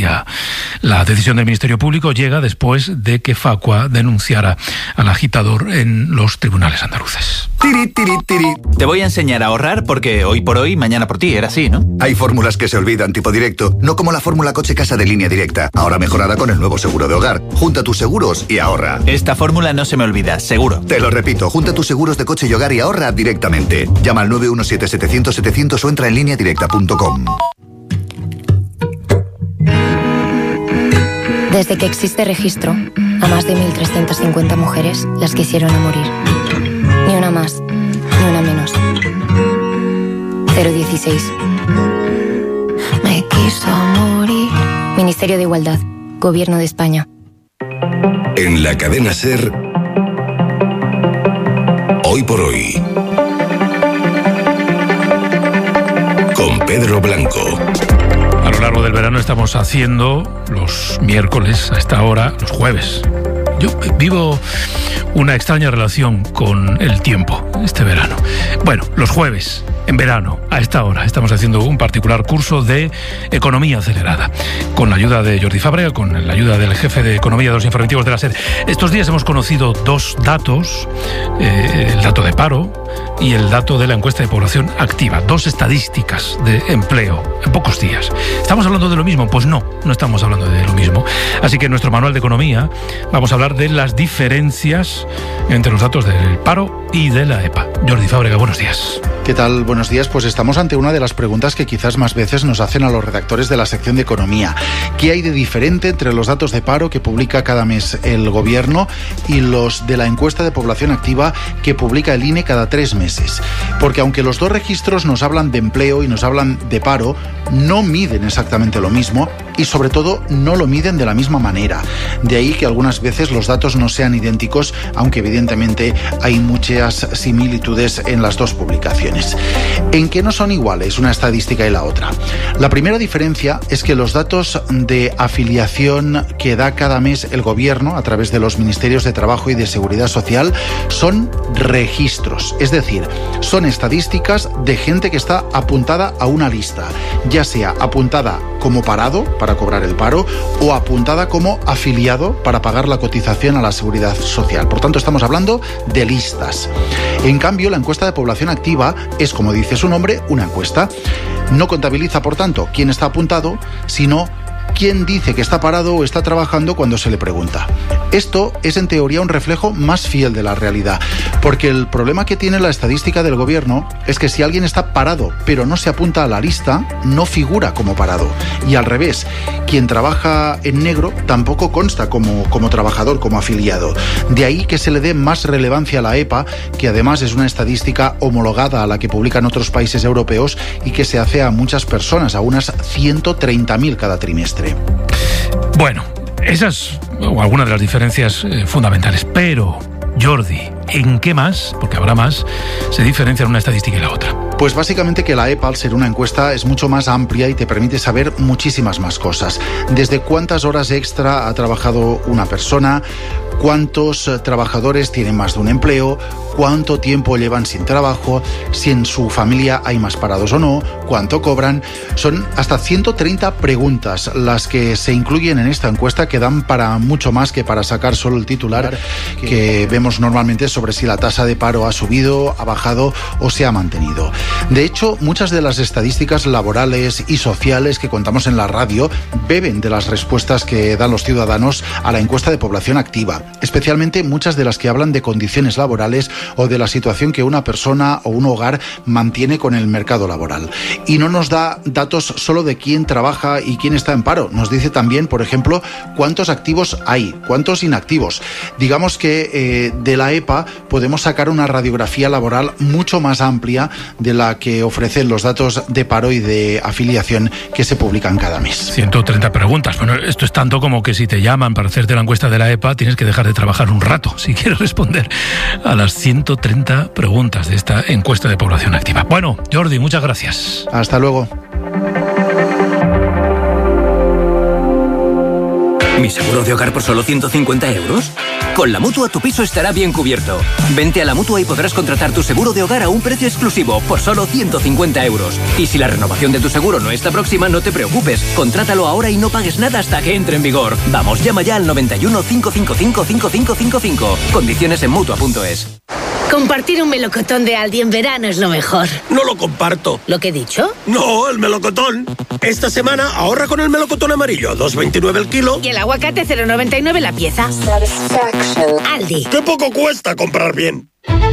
ya. La decisión del Ministerio Público llega después de que Facua denunciara al agitador en los tribunales andaluces. Tiri, tiri, tiri. Te voy a enseñar a ahorrar porque hoy por hoy, mañana por ti, era así, ¿no? Hay fórmulas que se olvidan, tipo directo, no como la fórmula coche-casa de Línea Directa, ahora mejorada con el nuevo seguro de hogar. Junta tus seguros y ahorra. Esta fórmula no se me olvida, seguro. Te lo repito, junta tus seguros de coche y hogar y ahorra directamente. Llama al 917-700-700 o entra en lineadirecta.com. Desde que existe registro, a más de 1.350 mujeres las quisieron a morir. Ni una más, ni una menos. 016. Me quiso morir. Ministerio de Igualdad, Gobierno de España. En la cadena SER, Hoy por Hoy, con Pedro Blanco. A lo largo del verano estamos haciendo los miércoles a esta hora, los jueves. Yo vivo una extraña relación con el tiempo este verano. Bueno, los jueves, en verano, a esta hora, estamos haciendo un particular curso de economía acelerada, con la ayuda de Jordi Fábrega, con la ayuda del jefe de economía de los informativos de la SER. Estos días hemos conocido dos datos, el dato de paro y el dato de la encuesta de población activa, dos estadísticas de empleo en pocos días. ¿Estamos hablando de lo mismo? Pues no estamos hablando de lo mismo. Así que en nuestro manual de economía vamos a hablar de las diferencias entre los datos del paro y de la EPA. Jordi Fábrega, buenos días. ¿Qué tal? Buenos días. Pues estamos ante una de las preguntas que quizás más veces nos hacen a los redactores de la sección de economía. ¿Qué hay de diferente entre los datos de paro que publica cada mes el gobierno y los de la encuesta de población activa que publica el INE cada 3 meses? Porque aunque los dos registros nos hablan de empleo y nos hablan de paro, no miden exactamente lo mismo y sobre todo no lo miden de la misma manera. De ahí que algunas veces los datos no sean idénticos, aunque evidentemente hay muchas similitudes en las dos publicaciones. ¿En qué no son iguales una estadística y la otra? La primera diferencia es que los datos de afiliación que da cada mes el gobierno a través de los ministerios de Trabajo y de Seguridad Social son registros, es decir, son estadísticas de gente que está apuntada a una lista, ya sea apuntada como parado para cobrar el paro o apuntada como afiliado para pagar la cotización a la Seguridad Social. Por tanto, estamos hablando de listas. En cambio, la encuesta de población activa es, como dice su nombre, una encuesta. No contabiliza, por tanto, quién está apuntado, sino quién dice que está parado o está trabajando cuando se le pregunta. Esto es en teoría un reflejo más fiel de la realidad, porque el problema que tiene la estadística del gobierno es que si alguien está parado pero no se apunta a la lista, no figura como parado. Y al revés, quien trabaja en negro tampoco consta como trabajador, como afiliado. De ahí que se le dé más relevancia a la EPA, que además es una estadística homologada a la que publican otros países europeos y que se hace a muchas personas, a unas 130.000 cada trimestre. Bueno, esas o algunas de las diferencias fundamentales, pero Jordi, ¿en qué más, porque habrá más, se diferencian una estadística y la otra? Pues básicamente que la EPA, al ser una encuesta, es mucho más amplia y te permite saber muchísimas más cosas. Desde cuántas horas extra ha trabajado una persona, cuántos trabajadores tienen más de un empleo, cuánto tiempo llevan sin trabajo, si en su familia hay más parados o no, cuánto cobran. Son hasta 130 preguntas las que se incluyen en esta encuesta, que dan para mucho más que para sacar solo el titular que vemos normalmente sobre si la tasa de paro ha subido, ha bajado o se ha mantenido. De hecho, muchas de las estadísticas laborales y sociales que contamos en la radio beben de las respuestas que dan los ciudadanos a la encuesta de población activa, especialmente muchas de las que hablan de condiciones laborales o de la situación que una persona o un hogar mantiene con el mercado laboral. Y no nos da datos solo de quién trabaja y quién está en paro, nos dice también, por ejemplo, cuántos activos hay, cuántos inactivos. Digamos que de la EPA podemos sacar una radiografía laboral mucho más amplia de la que ofrecen los datos de paro y de afiliación que se publican cada mes. 130 preguntas. Bueno, esto es tanto como que si te llaman para hacerte la encuesta de la EPA, tienes que dejar de trabajar un rato si quieres responder a las 130 preguntas de esta encuesta de población activa. Bueno, Jordi, muchas gracias. Hasta luego. ¿Mi seguro de hogar por solo 150 euros? Con la Mutua tu piso estará bien cubierto. Vente a la Mutua y podrás contratar tu seguro de hogar a un precio exclusivo por solo 150 euros. Y si la renovación de tu seguro no está próxima, no te preocupes. Contrátalo ahora y no pagues nada hasta que entre en vigor. Vamos, llama ya al 91 555 5555. Condiciones en Mutua.es. Compartir un melocotón de Aldi en verano es lo mejor. No lo comparto. ¿Lo que he dicho? No, el melocotón. Esta semana ahorra con el melocotón amarillo, 2,29 el kilo. Y el aguacate 0,99 la pieza. Aldi. ¡Qué poco cuesta comprar bien!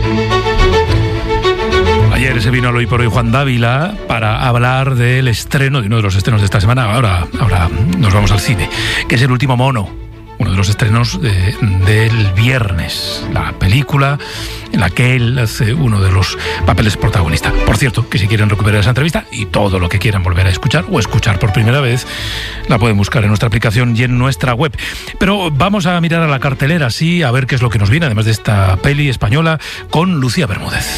Ayer se vino al Hoy por Hoy Juan Dávila para hablar del estreno, de uno de los estrenos de esta semana. Ahora nos vamos al cine, que es El último mono. Uno de los estrenos del viernes, la película en la que él hace uno de los papeles protagonistas. Por cierto, que si quieren recuperar esa entrevista y todo lo que quieran volver a escuchar o escuchar por primera vez, la pueden buscar en nuestra aplicación y en nuestra web. Pero vamos a mirar a la cartelera, sí, a ver qué es lo que nos viene, además de esta peli española, con Lucía Bermúdez.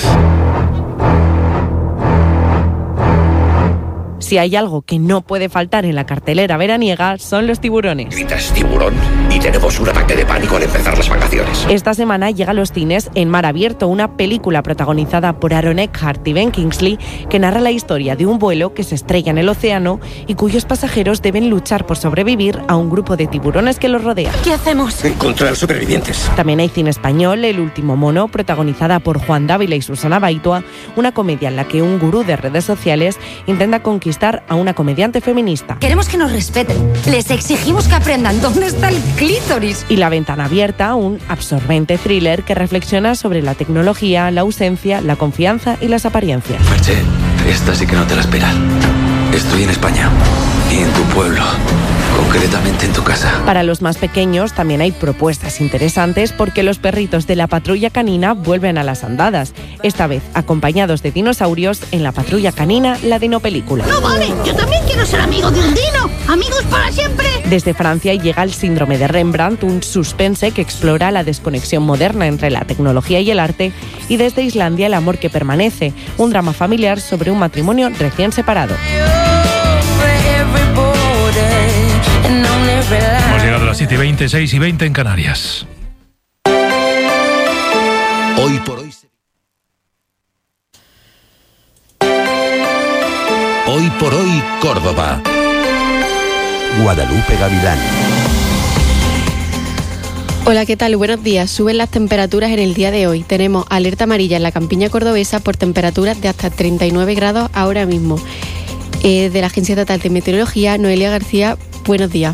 Si hay algo que no puede faltar en la cartelera veraniega, son los tiburones. Gritas tiburón y tenemos un ataque de pánico al empezar las vacaciones. Esta semana llega a los cines En mar abierto, una película protagonizada por Aaron Eckhart y Ben Kingsley, que narra la historia de un vuelo que se estrella en el océano y cuyos pasajeros deben luchar por sobrevivir a un grupo de tiburones que los rodea. ¿Qué hacemos? Encontrar supervivientes. También hay cine español, El último mono, protagonizada por Juan Dávila y Susana Baitua, una comedia en la que un gurú de redes sociales intenta conquistar a una comediante feminista. Queremos que nos respeten. Les exigimos que aprendan dónde está el clítoris. Y La ventana abierta, un absorbente thriller que reflexiona sobre la tecnología, la ausencia, la confianza y las apariencias. Merche, esta sí que no te la esperas. Estoy en España y en tu pueblo. Concretamente en tu casa. Para los más pequeños también hay propuestas interesantes porque los perritos de la patrulla canina vuelven a las andadas, esta vez acompañados de dinosaurios en La patrulla canina, la dinopelícula. ¡No vale! ¡Yo también quiero ser amigo de un dino! ¡Amigos para siempre! Desde Francia llega El síndrome de Rembrandt, un suspense que explora la desconexión moderna entre la tecnología y el arte, y desde Islandia El amor que permanece, un drama familiar sobre un matrimonio recién separado. Hemos llegado a las 7:20, 6:20 en Canarias. Hoy por hoy. Hoy por hoy, Córdoba. Guadalupe Gavilán. Hola, ¿qué tal? Buenos días. Suben las temperaturas en el día de hoy. Tenemos alerta amarilla en la campiña cordobesa por temperaturas de hasta 39 grados ahora mismo. De la Agencia Estatal de Meteorología, Noelia García, buenos días.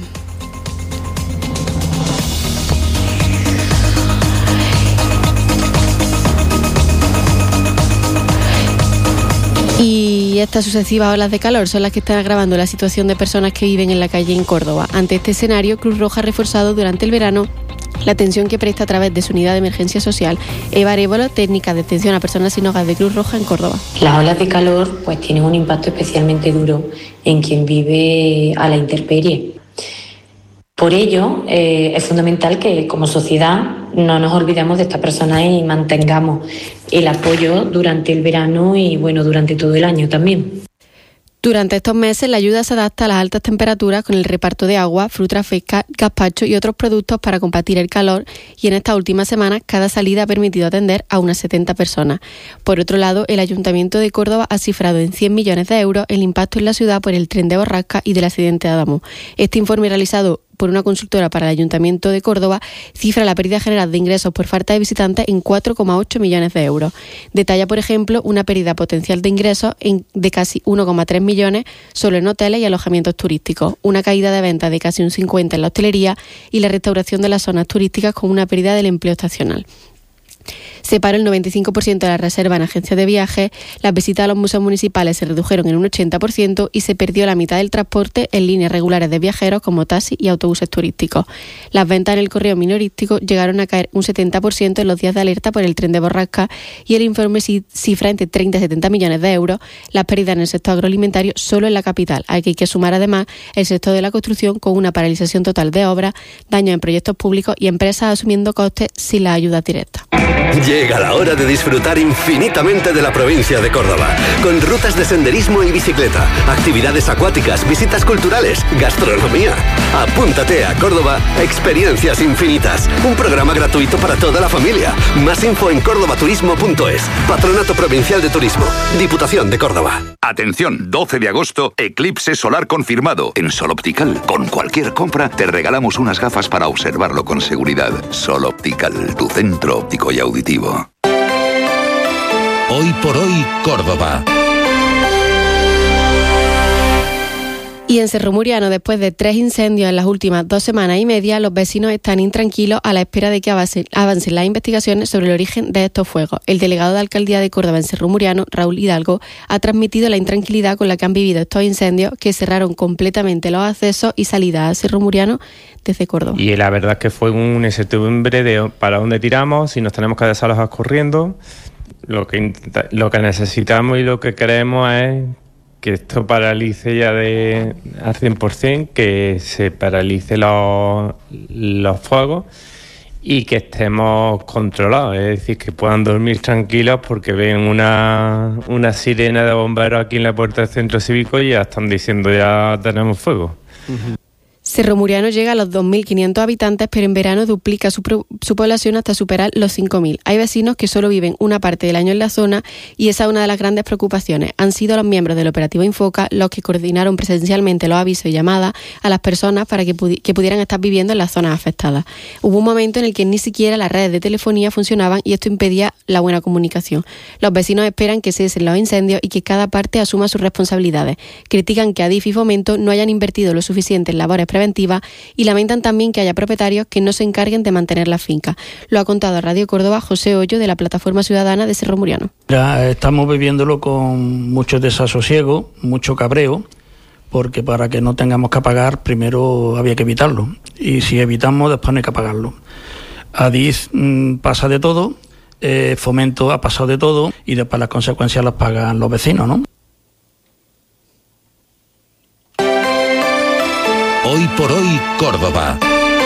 Y estas sucesivas olas de calor son las que están agravando la situación de personas que viven en la calle en Córdoba. Ante este escenario, Cruz Roja ha reforzado durante el verano la atención que presta a través de su unidad de emergencia social. Eva Arévalo, técnica de atención a personas sin hogar de Cruz Roja en Córdoba. Las olas de calor pues tienen un impacto especialmente duro en quien vive a la intemperie. Por ello, es fundamental que como sociedad no nos olvidemos de estas personas y mantengamos el apoyo durante el verano y durante todo el año también. Durante estos meses, la ayuda se adapta a las altas temperaturas con el reparto de agua, fruta fresca, gazpacho y otros productos para combatir el calor, y en estas últimas semanas cada salida ha permitido atender a unas 70 personas. Por otro lado, el Ayuntamiento de Córdoba ha cifrado en 100 millones de euros el impacto en la ciudad por el tren de Borrasca y del accidente de Adamo. Este informe realizado por una consultora para el Ayuntamiento de Córdoba cifra la pérdida general de ingresos por falta de visitantes en 4,8 millones de euros. Detalla, por ejemplo, una pérdida potencial de ingresos de casi 1,3 millones solo en hoteles y alojamientos turísticos, una caída de ventas de casi un 50% en la hostelería y la restauración de las zonas turísticas con una pérdida del empleo estacional. Se paró el 95% de la reserva en agencias de viajes, las visitas a los museos municipales se redujeron en un 80% y se perdió la mitad del transporte en líneas regulares de viajeros como taxis y autobuses turísticos. Las ventas en el correo minorístico llegaron a caer un 70% en los días de alerta por el tren de Borrasca y el informe cifra entre 30 y 70 millones de euros las pérdidas en el sector agroalimentario solo en la capital. Aquí hay que sumar además el sector de la construcción con una paralización total de obras, daños en proyectos públicos y empresas asumiendo costes sin las ayudas directas. Llega la hora de disfrutar infinitamente de la provincia de Córdoba, con rutas de senderismo y bicicleta, actividades acuáticas, visitas culturales, gastronomía. Apúntate a Córdoba Experiencias Infinitas, un programa gratuito para toda la familia. Más info en cordobaturismo.es. Patronato Provincial de Turismo, Diputación de Córdoba. Atención, 12 de agosto, eclipse solar confirmado. En Sol Optical, con cualquier compra, te regalamos unas gafas para observarlo con seguridad. Sol Optical, tu centro óptico y auditivo. Hoy por hoy, Córdoba. Y en Cerro Muriano, después de 3 incendios en las últimas 2 semanas y media, los vecinos están intranquilos a la espera de que avancen las investigaciones sobre el origen de estos fuegos. El delegado de Alcaldía de Córdoba en Cerro Muriano, Raúl Hidalgo, ha transmitido la intranquilidad con la que han vivido estos incendios que cerraron completamente los accesos y salidas a Cerro Muriano desde Córdoba. Y la verdad es que fue una incertidumbre de para dónde tiramos, si nos tenemos que desalojar corriendo. Lo que necesitamos y lo que queremos es que esto paralice ya al 100%, que se paralice los fuegos y que estemos controlados, es decir, que puedan dormir tranquilos porque ven una sirena de bomberos aquí en la puerta del centro cívico y ya están diciendo ya tenemos fuego. Uh-huh. Cerro Muriano llega a los 2.500 habitantes, pero en verano duplica su población hasta superar los 5.000. Hay vecinos que solo viven una parte del año en la zona y esa es una de las grandes preocupaciones. Han sido los miembros del operativo Infoca los que coordinaron presencialmente los avisos y llamadas a las personas para que pudieran estar viviendo en las zonas afectadas. Hubo un momento en el que ni siquiera las redes de telefonía funcionaban y esto impedía la buena comunicación. Los vecinos esperan que cesen los incendios y que cada parte asuma sus responsabilidades. Critican que Adif y Fomento no hayan invertido lo suficiente en labores preventiva y lamentan también que haya propietarios que no se encarguen de mantener la finca. Lo ha contado a Radio Córdoba José Hoyo de la Plataforma Ciudadana de Cerro Muriano. Ya estamos viviéndolo con mucho desasosiego, mucho cabreo, porque para que no tengamos que apagar primero había que evitarlo y si evitamos después no hay que apagarlo. Adif pasa de todo, Fomento ha pasado de todo y después las consecuencias las pagan los vecinos, ¿no? Hoy por hoy, Córdoba.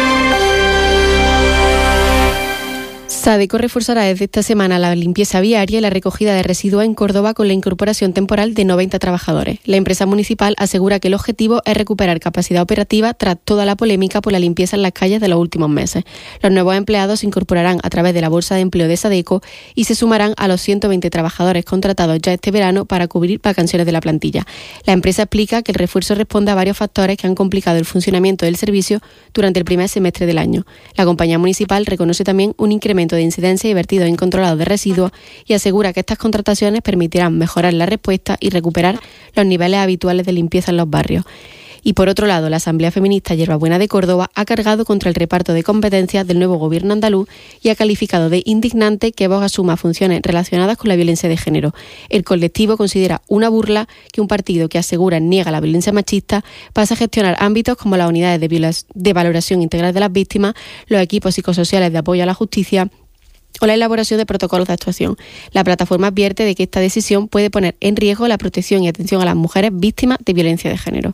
Sadeco reforzará desde esta semana la limpieza viaria y la recogida de residuos en Córdoba con la incorporación temporal de 90 trabajadores. La empresa municipal asegura que el objetivo es recuperar capacidad operativa tras toda la polémica por la limpieza en las calles de los últimos meses. Los nuevos empleados se incorporarán a través de la Bolsa de Empleo de Sadeco y se sumarán a los 120 trabajadores contratados ya este verano para cubrir vacanciones de la plantilla. La empresa explica que el refuerzo responde a varios factores que han complicado el funcionamiento del servicio durante el primer semestre del año. La compañía municipal reconoce también un incremento de incidencia y vertidos incontrolados de residuos y asegura que estas contrataciones permitirán mejorar la respuesta y recuperar los niveles habituales de limpieza en los barrios. Y por otro lado, la Asamblea Feminista Hierbabuena de Córdoba ha cargado contra el reparto de competencias del nuevo gobierno andaluz y ha calificado de indignante que Vox asuma funciones relacionadas con la violencia de género. El colectivo considera una burla que un partido que asegura niega la violencia machista pase a gestionar ámbitos como las unidades de valoración integral de las víctimas, los equipos psicosociales de apoyo a la justicia o la elaboración de protocolos de actuación. La plataforma advierte de que esta decisión puede poner en riesgo la protección y atención a las mujeres víctimas de violencia de género.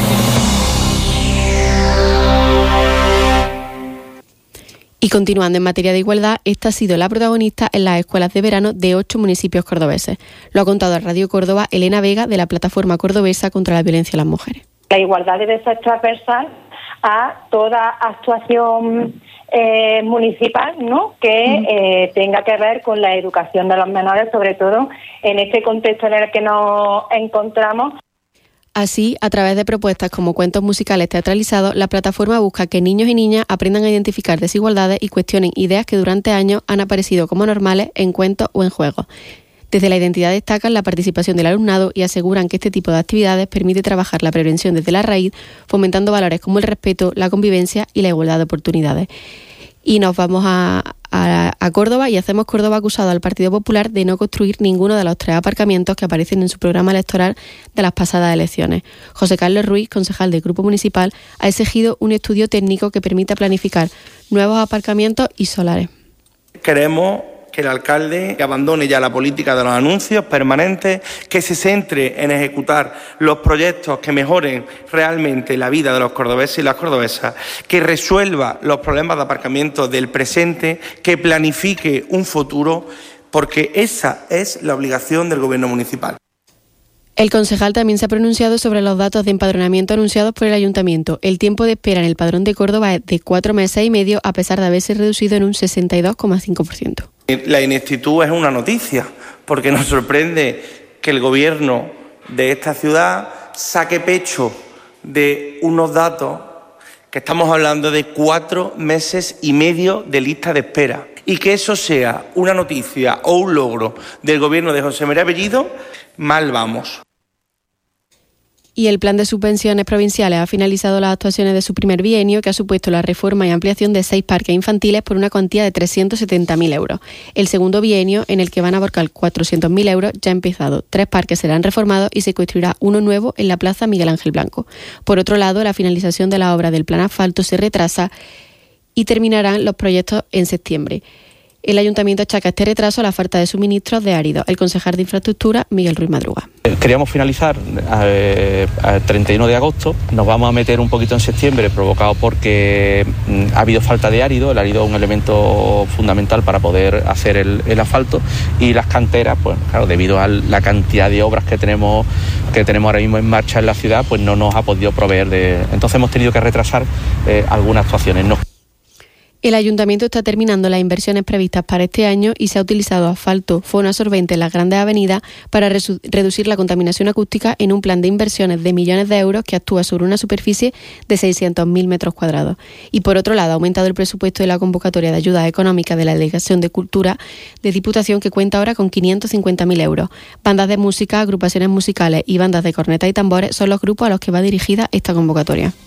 Y continuando en materia de igualdad, esta ha sido la protagonista en las escuelas de verano de 8 municipios cordobeses. Lo ha contado a Radio Córdoba Elena Vega de la Plataforma Cordobesa contra la Violencia a las Mujeres. La igualdad debe ser transversal a toda actuación municipal, ¿no?, que tenga que ver con la educación de los menores, sobre todo en este contexto en el que nos encontramos. Así, a través de propuestas como cuentos musicales teatralizados, la plataforma busca que niños y niñas aprendan a identificar desigualdades y cuestionen ideas que durante años han aparecido como normales en cuentos o en juegos. Desde la identidad destacan la participación del alumnado y aseguran que este tipo de actividades permite trabajar la prevención desde la raíz, fomentando valores como el respeto, la convivencia y la igualdad de oportunidades. Y nos vamos a Córdoba y hacemos Córdoba acusado al Partido Popular de no construir ninguno de los 3 aparcamientos que aparecen en su programa electoral de las pasadas elecciones. José Carlos Ruiz, concejal del Grupo Municipal, ha exigido un estudio técnico que permita planificar nuevos aparcamientos y solares. Queremos que el alcalde abandone ya la política de los anuncios permanentes, que se centre en ejecutar los proyectos que mejoren realmente la vida de los cordobeses y las cordobesas, que resuelva los problemas de aparcamiento del presente, que planifique un futuro, porque esa es la obligación del Gobierno municipal. El concejal también se ha pronunciado sobre los datos de empadronamiento anunciados por el Ayuntamiento. El tiempo de espera en el Padrón de Córdoba es de 4 meses y medio, a pesar de haberse reducido en un 62,5%. La ineptitud es una noticia, porque nos sorprende que el Gobierno de esta ciudad saque pecho de unos datos que estamos hablando de 4 meses y medio de lista de espera, y que eso sea una noticia o un logro del Gobierno de José María Bellido. Mal vamos. Y el Plan de Subvenciones Provinciales ha finalizado las actuaciones de su primer bienio, que ha supuesto la reforma y ampliación de 6 parques infantiles por una cuantía de 370.000 euros. El segundo bienio, en el que van a abarcar 400.000 euros, ya ha empezado. 3 parques serán reformados y se construirá uno nuevo en la Plaza Miguel Ángel Blanco. Por otro lado, la finalización de la obra del Plan Asfalto se retrasa y terminarán los proyectos en septiembre. El Ayuntamiento achaca este retraso a la falta de suministros de áridos. El concejal de Infraestructura, Miguel Ruiz Madruga. Queríamos finalizar al 31 de agosto. Nos vamos a meter un poquito en septiembre, provocado porque ha habido falta de árido. El árido es un elemento fundamental para poder hacer el asfalto. Y las canteras, pues claro, debido a la cantidad de obras que tenemos ahora mismo en marcha en la ciudad, pues no nos ha podido proveer de... Entonces hemos tenido que retrasar algunas actuaciones. El Ayuntamiento está terminando las inversiones previstas para este año y se ha utilizado asfalto fonoabsorbente en las grandes avenidas para reducir la contaminación acústica en un plan de inversiones de millones de euros que actúa sobre una superficie de 600.000 metros cuadrados. Y por otro lado, ha aumentado el presupuesto de la convocatoria de ayudas económicas de la Delegación de Cultura de Diputación, que cuenta ahora con 550.000 euros. Bandas de música, agrupaciones musicales y bandas de cornetas y tambores son los grupos a los que va dirigida esta convocatoria.